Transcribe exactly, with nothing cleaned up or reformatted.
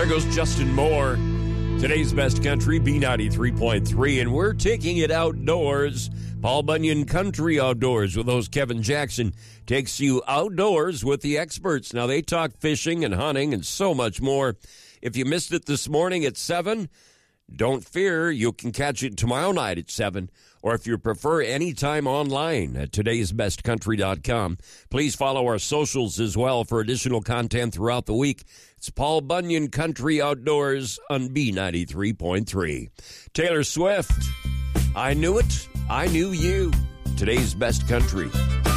There goes Justin Moore. Today's Best Country, B ninety-three point three, and we're taking it outdoors. Paul Bunyan Country Outdoors with host Kevin Jackson takes you outdoors with the experts. Now, they talk fishing and hunting and so much more. If you missed it this morning at seven, don't fear, you can catch it tomorrow night at seven, or if you prefer, anytime online at todays best country dot com. Please follow our socials as well for additional content throughout the week. It's Paul Bunyan Country Outdoors on B ninety-three point three. Taylor Swift, I Knew It, I Knew You. Today's Best Country.